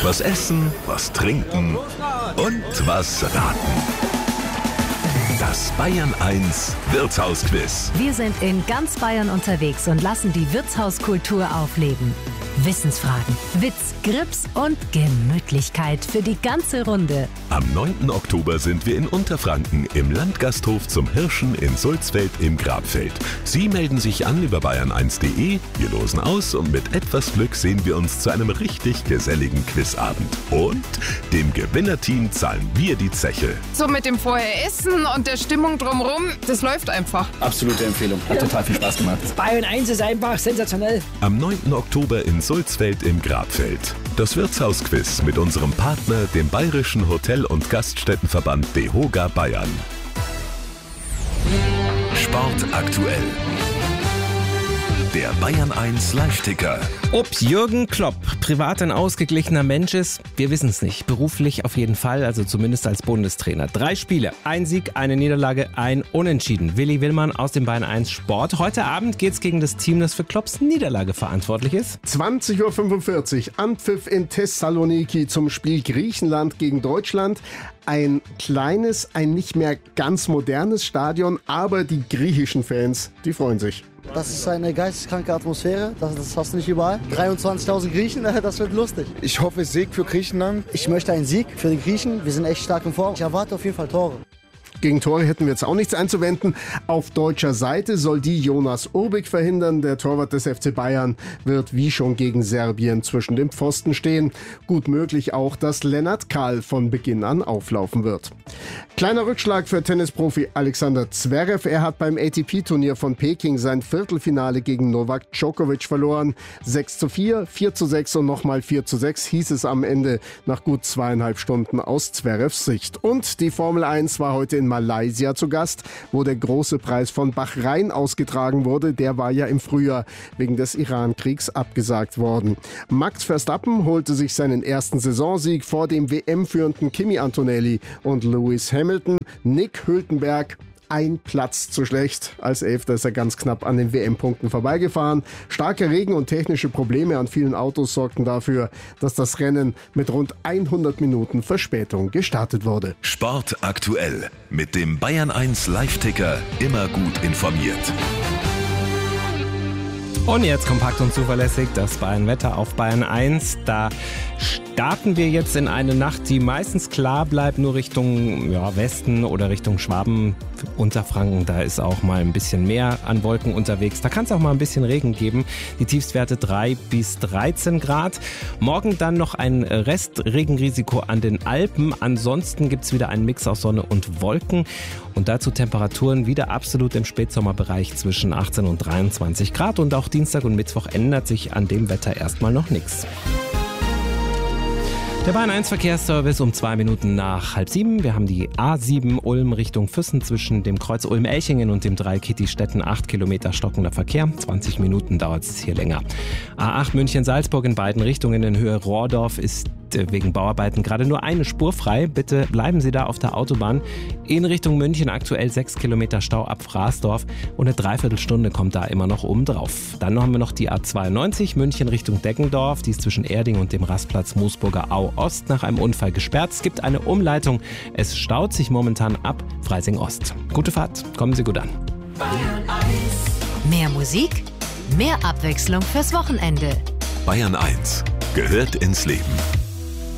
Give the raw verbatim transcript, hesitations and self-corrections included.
Was essen, was trinken und was raten. Das Bayern eins Wirtshausquiz. Wir sind in ganz Bayern unterwegs und lassen die Wirtshauskultur aufleben. Wissensfragen, Witz, Grips und Gemütlichkeit für die ganze Runde. Am neunten Oktober sind wir in Unterfranken im Landgasthof zum Hirschen in Sulzfeld im Grabfeld. Sie melden sich an über bayern eins punkt de, wir losen aus und mit etwas Glück sehen wir uns zu einem richtig geselligen Quizabend. Und dem Gewinnerteam zahlen wir die Zeche. So mit dem vorher Essen und der Stimmung drumherum, das läuft einfach. Absolute Empfehlung, hat total viel Spaß gemacht. Bayern eins ist einfach sensationell. Am neunten Oktober in Sulzfeld im Grabfeld. Das Wirtshausquiz mit unserem Partner, dem Bayerischen Hotel- und Gaststättenverband DEHOGA Bayern. Sport aktuell. Der Bayern eins Live-Ticker. Ob Jürgen Klopp privat ein ausgeglichener Mensch ist, wir wissen es nicht. Beruflich auf jeden Fall, also zumindest als Bundestrainer. Drei Spiele, ein Sieg, eine Niederlage, ein Unentschieden. Willi Willmann aus dem Bayern eins Sport. Heute Abend geht's gegen das Team, das für Klopps Niederlage verantwortlich ist. zwanzig Uhr fünfundvierzig, Anpfiff in Thessaloniki zum Spiel Griechenland gegen Deutschland. Ein kleines, ein nicht mehr ganz modernes Stadion, aber die griechischen Fans, die freuen sich. Das ist eine geisteskranke Atmosphäre, das, das hast du nicht überall. dreiundzwanzigtausend Griechen, das wird lustig. Ich hoffe Sieg für Griechenland. Ich möchte einen Sieg für die Griechen, wir sind echt stark in Form. Ich erwarte auf jeden Fall Tore. Gegen Tore hätten wir jetzt auch nichts einzuwenden. Auf deutscher Seite soll die Jonas Urbik verhindern. Der Torwart des F C Bayern wird wie schon gegen Serbien zwischen den Pfosten stehen. Gut möglich auch, dass Lennart Kahl von Beginn an auflaufen wird. Kleiner Rückschlag für Tennisprofi Alexander Zverev. Er hat beim A T P-Turnier von Peking sein Viertelfinale gegen Novak Djokovic verloren. sechs zu vier, vier zu sechs und nochmal vier zu sechs hieß es am Ende nach gut zweieinhalb Stunden aus Zverevs Sicht. Und die Formel eins war heute in Malaysia zu Gast, wo der große Preis von Bahrain ausgetragen wurde. Der war ja im Frühjahr wegen des Iran-Kriegs abgesagt worden. Max Verstappen holte sich seinen ersten Saisonsieg vor dem W M-führenden Kimi Antonelli und Lewis Hamilton. Nick Hülkenberg, ein Platz zu schlecht. Als Elfter ist er ganz knapp an den W M-Punkten vorbeigefahren. Starker Regen und technische Probleme an vielen Autos sorgten dafür, dass das Rennen mit rund hundert Minuten Verspätung gestartet wurde. Sport aktuell. Mit dem Bayern eins Live-Ticker immer gut informiert. Und jetzt kompakt und zuverlässig das Bayern-Wetter auf Bayern eins. Da starten wir jetzt in eine Nacht, die meistens klar bleibt, nur Richtung ja, Westen oder Richtung Schwaben, Unterfranken. Da ist auch mal ein bisschen mehr an Wolken unterwegs. Da kann es auch mal ein bisschen Regen geben. Die Tiefstwerte drei bis dreizehn Grad. Morgen dann noch ein Restregenrisiko an den Alpen. Ansonsten gibt es wieder einen Mix aus Sonne und Wolken. Und dazu Temperaturen wieder absolut im Spätsommerbereich zwischen achtzehn und dreiundzwanzig Grad. Und auch Dienstag und Mittwoch ändert sich an dem Wetter erstmal noch nichts. Der Bayern eins Verkehrsservice um zwei Minuten nach halb sieben. Wir haben die A sieben Ulm Richtung Füssen zwischen dem Kreuz Ulm-Elchingen und dem Dreieck Kittistetten. acht Kilometer stockender Verkehr. zwanzig Minuten dauert es hier länger. A acht München-Salzburg in beiden Richtungen in Höhe Rohrdorf ist wegen Bauarbeiten gerade nur eine Spur frei. Bitte bleiben Sie da auf der Autobahn. In Richtung München aktuell sechs Kilometer Stau ab Fraßdorf und eine Dreiviertelstunde kommt da immer noch oben drauf. Dann haben wir noch die A zweiundneunzig München Richtung Deggendorf. Die ist zwischen Erding und dem Rastplatz Moosburger Au Ost nach einem Unfall gesperrt. Es gibt eine Umleitung. Es staut sich momentan ab Freising Ost. Gute Fahrt. Kommen Sie gut an. Mehr Musik, mehr Abwechslung fürs Wochenende. Bayern eins gehört ins Leben.